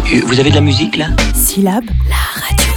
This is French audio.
Vous avez de la musique là ? Syllab, la radio